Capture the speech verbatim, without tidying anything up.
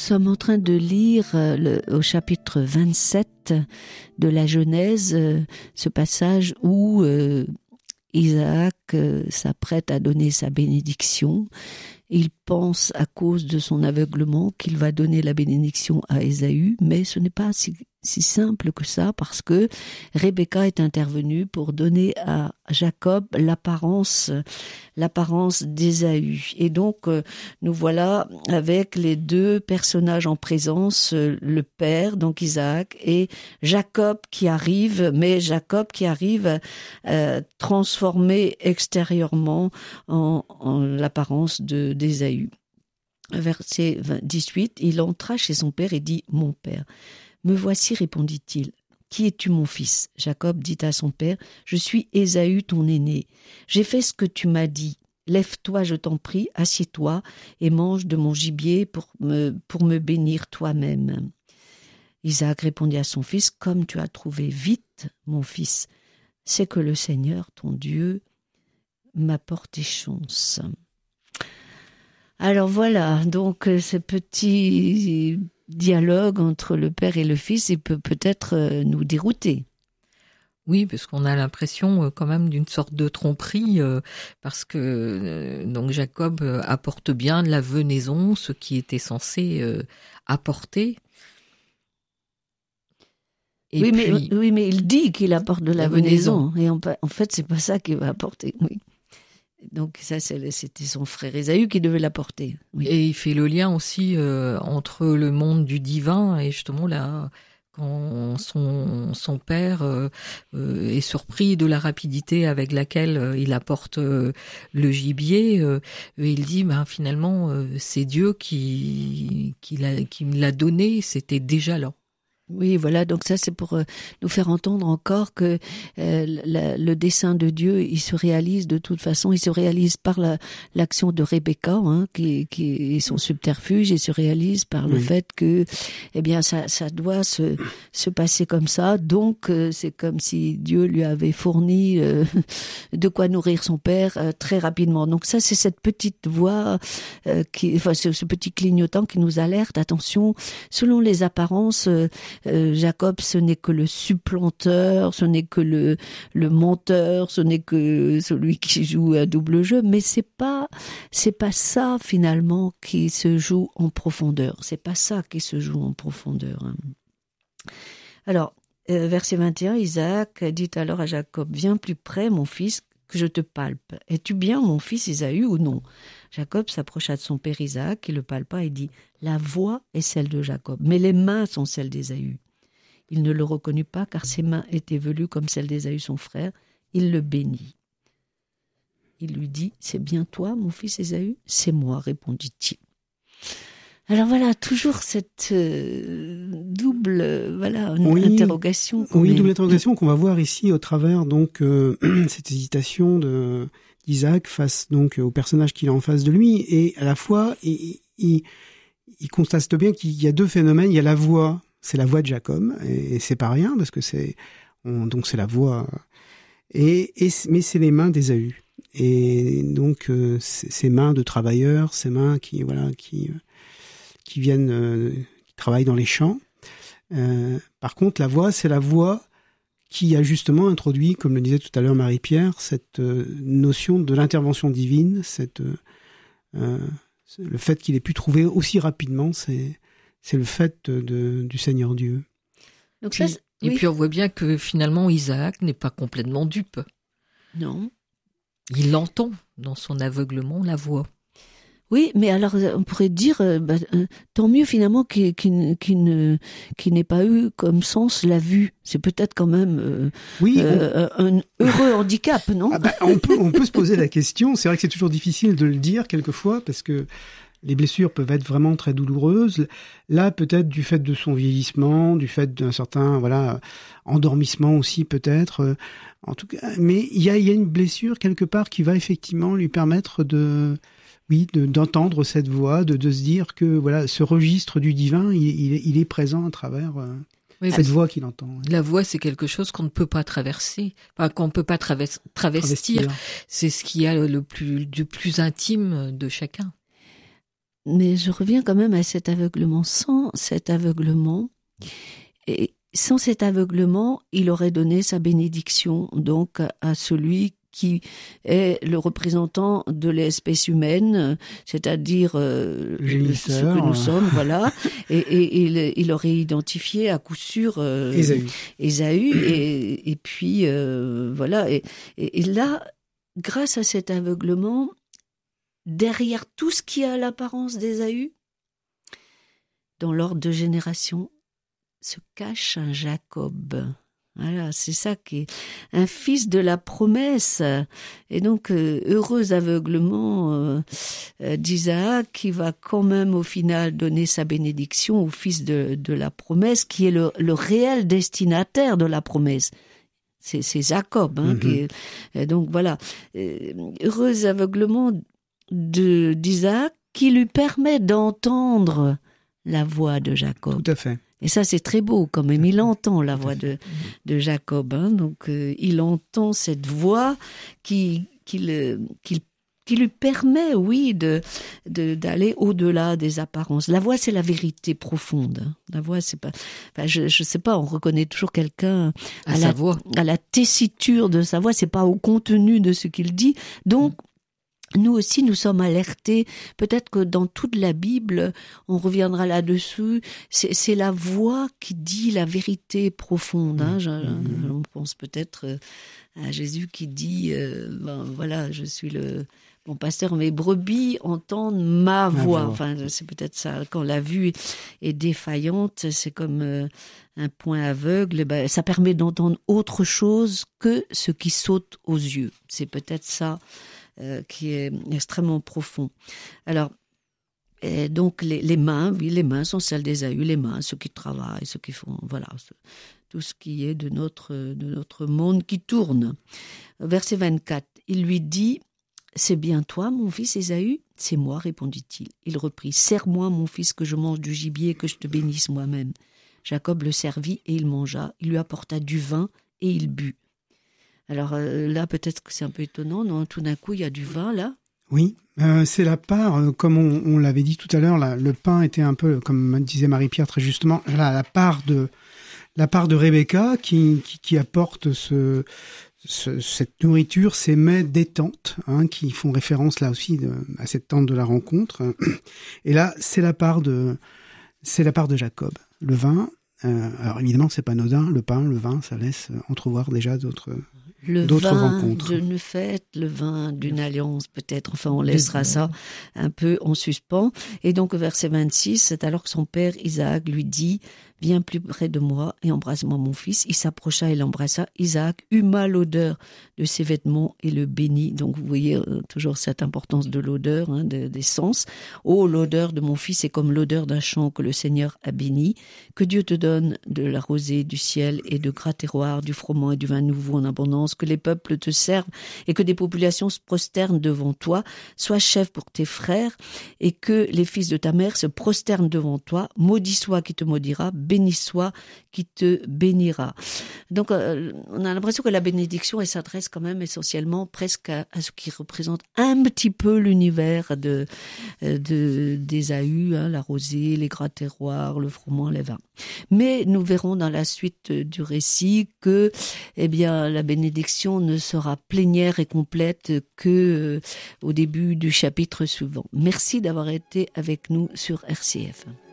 sommes en train de lire euh, le, au chapitre vingt-sept de la Genèse, euh, ce passage où euh, Isaac euh, s'apprête à donner sa bénédiction. Il pense, à cause de son aveuglement, qu'il va donner la bénédiction à Ésaü, mais ce n'est pas si, si simple que ça, parce que Rebecca est intervenue pour donner à Jacob l'apparence, l'apparence d'Ésaü. Et donc, nous voilà avec les deux personnages en présence, le père, donc Isaac, et Jacob qui arrive, mais Jacob qui arrive euh, transformé extérieurement en, en l'apparence de d'Ésaü. Verset dix-huit, il entra chez son père et dit « Mon père, me voici, répondit-il. Qui es-tu, mon fils ?» Jacob dit à son père « Je suis Ésaü, ton aîné. J'ai fait ce que tu m'as dit. Lève-toi, je t'en prie, assieds-toi et mange de mon gibier pour me, pour me bénir toi-même. » Isaac répondit à son fils « Comme tu as trouvé vite, mon fils, c'est que le Seigneur, ton Dieu, m'a porté chance. » Alors voilà, donc ce petit dialogue entre le père et le fils, il peut peut-être nous dérouter. Oui, parce qu'on a l'impression quand même d'une sorte de tromperie, euh, parce que euh, donc Jacob apporte bien de la venaison, ce qui était censé euh, apporter. Et oui, puis... mais, oui, mais il dit qu'il apporte de la, la venaison, venaison, et en, en fait, c'est pas ça qu'il va apporter, oui. Donc ça, c'était son frère Ésaü qui devait l'apporter. Oui. Et il fait le lien aussi euh, entre le monde du divin et justement là, quand son, son père euh, euh, est surpris de la rapidité avec laquelle euh, il apporte euh, le gibier, euh, il dit ben, finalement euh, c'est Dieu qui, qui, l'a, qui me l'a donné, c'était déjà là. Oui, voilà, donc ça c'est pour euh, nous faire entendre encore que euh, la, le dessein de Dieu, il se réalise de toute façon, il se réalise par la, l'action de Rebecca, hein, qui, qui est son subterfuge, il se réalise par le oui. fait que, eh bien, ça, ça doit se, se passer comme ça, donc euh, c'est comme si Dieu lui avait fourni euh, de quoi nourrir son père euh, très rapidement. Donc ça, c'est cette petite voix, euh, qui, enfin ce, ce petit clignotant qui nous alerte, attention, selon les apparences, euh, Euh, Jacob, ce n'est que le supplanteur, ce n'est que le, le menteur, ce n'est que celui qui joue un double jeu, mais c'est pas, c'est pas ça finalement qui se joue en profondeur. C'est pas ça qui se joue en profondeur. Hein. Alors, euh, verset vingt et un, Isaac dit alors à Jacob, viens plus près, mon fils, que je te palpe. Es-tu bien mon fils Ésaü ou non? Jacob s'approcha de son père Isaac, qui le palpa et dit, la voix est celle de Jacob, mais les mains sont celles d'Ésaü. Il ne le reconnut pas, car ses mains étaient velues comme celles d'Ésaü son frère. Il le bénit. Il lui dit, c'est bien toi, mon fils Ésaü? C'est moi, répondit-il. Alors voilà, toujours cette euh, double euh, voilà, oui, interrogation. Oui, est... double interrogation qu'on va voir ici au travers donc euh, cette hésitation de d'Isaac face donc au personnage qu'il a en face de lui, et à la fois il, il, il constate bien qu'il y a deux phénomènes. Il y a la voix, c'est la voix de Jacob, et, et c'est pas rien parce que c'est on, donc c'est la voix, et, et mais c'est les mains d'Ésaü, et donc euh, ces mains de travailleurs, ces mains qui voilà qui qui viennent, euh, qui travaillent dans les champs. Euh, par contre, la voix, c'est la voix qui a justement introduit, comme le disait tout à l'heure Marie-Pierre, cette euh, notion de l'intervention divine, cette, euh, le fait qu'il ait pu trouver aussi rapidement, c'est, c'est le fait de, de, du Seigneur Dieu. Donc ça, et oui. Puis on voit bien que finalement Isaac n'est pas complètement dupe. Non. Il entend dans son aveuglement la voix. Oui, mais alors on pourrait dire, euh, bah, euh, tant mieux finalement qu'il, qu'il, qu'il, ne, qu'il n'ait pas eu comme sens la vue. C'est peut-être quand même euh, oui, euh, on... un heureux handicap, non? ah bah, on peut, on peut se poser la question. C'est vrai que c'est toujours difficile de le dire quelquefois parce que les blessures peuvent être vraiment très douloureuses. Là, peut-être du fait de son vieillissement, du fait d'un certain voilà endormissement aussi peut-être. Euh, en tout cas, mais il y a, il y a une blessure quelque part qui va effectivement lui permettre de Oui, de, d'entendre cette voix, de, de se dire que voilà, ce registre du divin, il, il, il est présent à travers euh, oui, cette voix qu'il entend. La voix, c'est quelque chose qu'on ne peut pas traverser, enfin, qu'on ne peut pas traves- travestir. travestir. C'est ce qu'il y a le plus, le plus intime de chacun. mais je reviens quand même à cet aveuglement. Sans cet aveuglement, et sans cet aveuglement, il aurait donné sa bénédiction donc à celui qui est le représentant de l'espèce humaine, c'est-à-dire euh, ce que nous sommes, voilà. Et, et, et il aurait identifié à coup sûr euh, Ésaü. Ésaü, et, et puis euh, voilà. Et, et, et là, grâce à cet aveuglement, derrière tout ce qui a l'apparence d'Ésaü, dans l'ordre de génération, se cache un Jacob. Voilà, c'est ça qui est un fils de la promesse. Et donc, euh, heureux aveuglement euh, euh, d'Isaac, qui va quand même au final donner sa bénédiction au fils de, de la promesse, qui est le, le réel destinataire de la promesse. C'est, c'est Jacob. Hein, mm-hmm. qui est, et donc voilà, euh, heureux aveuglement de, d'Isaac, qui lui permet d'entendre la voix de Jacob. Tout à fait. Et ça, c'est très beau quand même. Il entend la voix de, de Jacob. Hein. Donc, euh, il entend cette voix qui, qui, le, qui, qui lui permet, oui, de, de, d'aller au-delà des apparences. La voix, c'est la vérité profonde. Hein. La voix, c'est pas... Enfin, je, je sais pas, on reconnaît toujours quelqu'un à, à la voix, à la tessiture de sa voix. C'est pas au contenu de ce qu'il dit. Donc, nous aussi, nous sommes alertés. Peut-être que dans toute la Bible, on reviendra là-dessus. C'est, c'est la voix qui dit la vérité profonde. Hein. Je, je, on pense peut-être à Jésus qui dit euh, ben, voilà, je suis le bon pasteur, mes brebis entendent ma voix. Enfin, c'est peut-être ça. Quand la vue est défaillante, c'est comme euh, un point aveugle. Ben, ça permet d'entendre autre chose que ce qui saute aux yeux. C'est peut-être ça. Euh, qui est extrêmement profond. Alors, et donc les, les mains, oui, les mains sont celles d'Ésaü, les mains, ceux qui travaillent, ceux qui font, voilà, ce, tout ce qui est de notre, de notre monde qui tourne. Verset vingt-quatre, il lui dit, « C'est bien toi, mon fils Ésaü ?»« C'est moi, répondit-il. » Il reprit, « Serre-moi, mon fils, que je mange du gibier et que je te bénisse moi-même. » Jacob le servit et il mangea. Il lui apporta du vin et il but. Alors euh, là, peut-être que c'est un peu étonnant, non ? Tout d'un coup, il y a du vin, là ? Oui, euh, c'est la part, euh, comme on, on l'avait dit tout à l'heure, là, le pain était un peu, comme disait Marie-Pierre très justement, là, la part de la part de Rebecca qui, qui, qui apporte ce, ce, cette nourriture, ces mets détente, hein, qui font référence là aussi de, à cette tente de la rencontre. Et là, c'est la part de, c'est la part de Jacob. Le vin, euh, alors évidemment, c'est pas anodin, le pain, le vin, ça laisse entrevoir déjà d'autres... Le D'autres vin rencontres. d'une fête, le vin d'une alliance peut-être, enfin on laissera ça un peu en suspens. Et donc verset vingt-six, c'est alors que son père Isaac lui dit « Viens plus près de moi et embrasse-moi mon fils ». Il s'approcha et l'embrassa. Isaac huma l'odeur de ses vêtements et le bénit. Donc vous voyez euh, toujours cette importance de l'odeur, hein, de, des sens. « Oh, l'odeur de mon fils est comme l'odeur d'un champ que le Seigneur a béni. Que Dieu te donne de la rosée du ciel et de gras terroirs, du froment et du vin nouveau en abondance. Que les peuples te servent et que des populations se prosternent devant toi. Sois chef pour tes frères et que les fils de ta mère se prosternent devant toi. Maudit soit qui te maudira, béni soit qui te bénira. » Donc euh, on a l'impression que la bénédiction, elle s'adresse quand même essentiellement presque à, à ce qui représente un petit peu l'univers de, de d'Ésaü, hein, la rosée, les gras terroirs, le froment, les vins. Mais nous verrons dans la suite du récit que, eh bien, la bénédiction ne sera plénière et complète que euh, au début du chapitre suivant. Merci d'avoir été avec nous sur R C F.